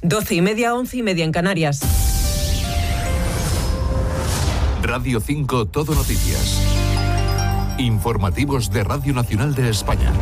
12:30, 11:30 en Canarias. Radio 5 Todo Noticias. Informativos de Radio Nacional de España.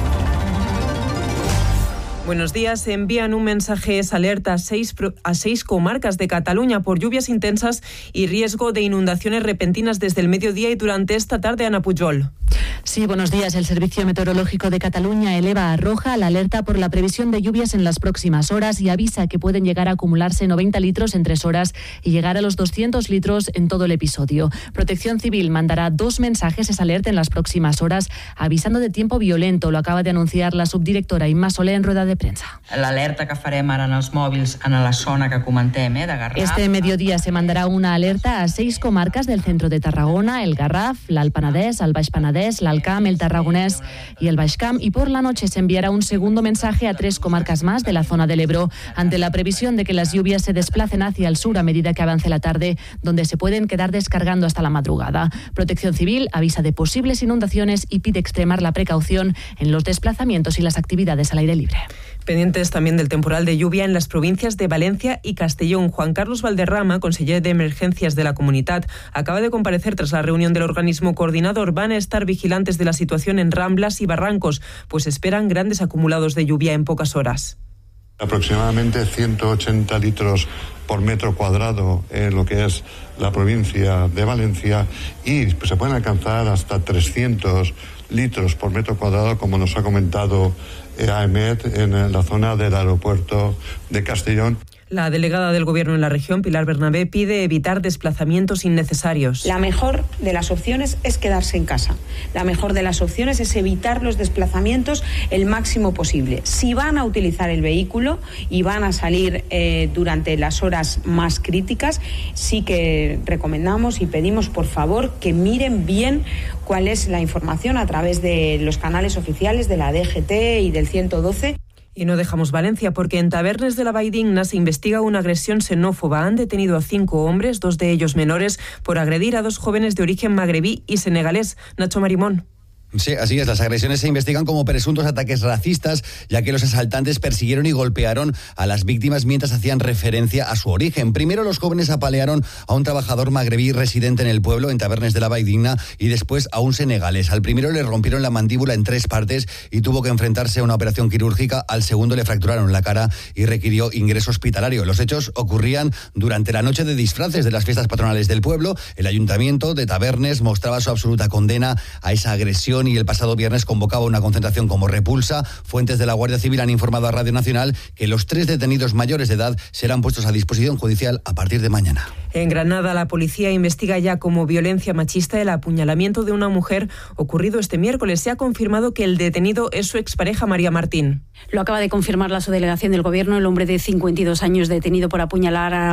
Buenos días. Envían un mensaje de alerta a seis comarcas de Cataluña por lluvias intensas y riesgo de inundaciones repentinas desde el mediodía y durante esta tarde. Ana Pujol. Sí, buenos días. El Servicio Meteorológico de Cataluña eleva a roja la alerta por la previsión de lluvias en las próximas horas y avisa que pueden llegar a acumularse 90 litros en 3 horas y llegar a los 200 litros en todo el episodio. Protección Civil mandará 2 mensajes de alerta en las próximas horas, avisando de tiempo violento. Lo acaba de anunciar la subdirectora Imma Soler en rueda de prensa. L'alerta que farem ara en els mòbils en la zona que comentem, de Garraf. Este mediodía se mandará una alerta a 6 comarcas del centro de Tarragona, el Garraf, l'Alt Penedès, el Baix Penedès, l'Alt Camp, el Tarragonés y el Baix Camp, y por la noche se enviará un segundo mensaje a 3 comarcas más de la zona del Ebro, ante la previsión de que las lluvias se desplacen hacia el sur a medida que avance la tarde, donde se pueden quedar descargando hasta la madrugada. Protección Civil avisa de posibles inundaciones y pide extremar la precaución en los desplazamientos y las actividades al aire libre. Pendientes también del temporal de lluvia en las provincias de Valencia y Castellón. Juan Carlos Valderrama, conseller de Emergencias de la Comunitat, acaba de comparecer tras la reunión del organismo coordinador. Van a estar vigilantes de la situación en Ramblas y Barrancos, pues esperan grandes acumulados de lluvia en pocas horas. Aproximadamente 180 litros por metro cuadrado en lo que es la provincia de Valencia, y se pueden alcanzar hasta 300 litros por metro cuadrado, como nos ha comentado AEMET, en la zona del aeropuerto de Castellón. La delegada del Gobierno en la región, Pilar Bernabé, pide evitar desplazamientos innecesarios. La mejor de las opciones es quedarse en casa. La mejor de las opciones es evitar los desplazamientos el máximo posible. Si van a utilizar el vehículo y van a salir durante las horas más críticas, sí que recomendamos y pedimos, por favor, que miren bien cuál es la información a través de los canales oficiales de la DGT y del 112. Y no dejamos Valencia, porque en Tavernes de la Valldigna se investiga una agresión xenófoba. Han detenido a 5 hombres, 2 de ellos menores, por agredir a 2 jóvenes de origen magrebí y senegalés. Nacho Marimón. Sí, así es. Las agresiones se investigan como presuntos ataques racistas, ya que los asaltantes persiguieron y golpearon a las víctimas mientras hacían referencia a su origen. Primero los jóvenes apalearon a un trabajador magrebí residente en el pueblo, en Tavernes de la Valldigna, y después a un senegalés. Al primero le rompieron la mandíbula en 3 partes y tuvo que enfrentarse a una operación quirúrgica. Al segundo le fracturaron la cara y requirió ingreso hospitalario. Los hechos ocurrían durante la noche de disfraces de las fiestas patronales del pueblo. El ayuntamiento de Tavernes mostraba su absoluta condena a esa agresión y el pasado viernes convocaba una concentración como repulsa. Fuentes de la Guardia Civil han informado a Radio Nacional que los 3 detenidos mayores de edad serán puestos a disposición judicial a partir de mañana. En Granada, la policía investiga ya como violencia machista el apuñalamiento de una mujer ocurrido este miércoles. Se ha confirmado que el detenido es su expareja María Martín. Lo acaba de confirmar la subdelegación del Gobierno. El hombre de 52 años detenido por apuñalar a